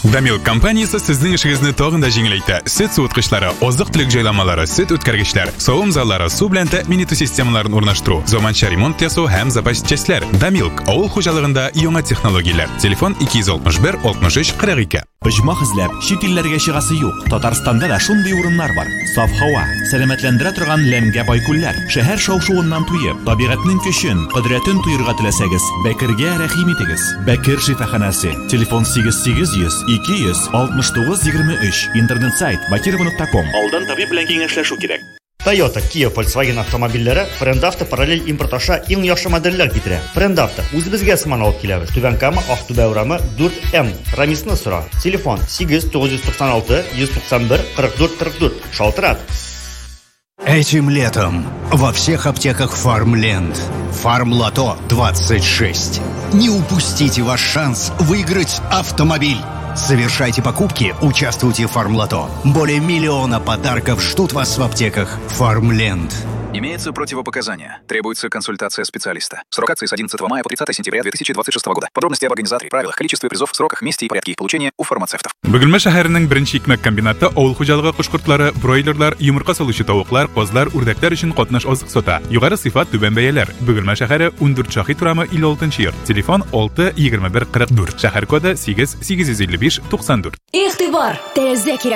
Damilk kompaniyasi sizning ishingizni tog'inda yengillaydi. Süt sovutgichlari, oziq-tulik joylanmalari, süt o'tkazgichlar, sovum zallari, suv bilan ta'min etuvchi sistemalarini o'rnashtiruv, zamonaviy remont yasash ham zapaschichlar. Damilk ovul xo'jaligida yangi texnologiyalar. Telefon 261 63 42. Pijmoq izlab, chet ellarga shig'asi yo'q. Tataristonda da shunday o'rinlar bor. Sof havo, salomatlantira turgan lemga boykullar, shahar shov-shuvundan tuyib, tabiatning ko'shin, qudratini tuyurga tilasangiz, Bakirga rahim etingiz. Bakir shifoxonasi. Telefon 8800 269 23. Internet sayt bakirov.com. Oldin tabib bilan kengashlashuv kerak. Toyota, Kia, Volkswagen avtomobillari Frendavto parallel import osha eng yaxshi modellar keltiradi. Frendavto o'zimizga asman olib kelamiz. Tubankami, Aqto'be urami 4M. Ramisni so'ra. Telefon 8996 191 44 44. Шалтрат. Этим летом во всех аптеках Farmland. Farmlato 26. Не упустите ваш шанс выиграть автомобиль. Совершайте покупки, участвуйте в Farmlato. Более 1 миллиона подарков ждут вас в аптеках Farmland. Имеются противопоказания. Требуется консультация специалиста. Срок акции с 11 мая по 30 сентября 2026 года. Подробности об организаторе, правилах, количестве призов, сроках, месте и порядке их получения у фармацевтов. Bugülme şəhərinin birinci hikmet kombinatı ovul xo'jaligi qushqurtlari, broilerlar, yumurqa solushi tovuqlar, qozlar, urdaklar uchun qatnash oziq sota. Yuqori sifat tuban bayalar. Bugülme şəhəri 14 Shohi turami 56-yil. Telefon 6 21 44. Shahar kodi 8 855 94. Ig'tibor! Tezda kerak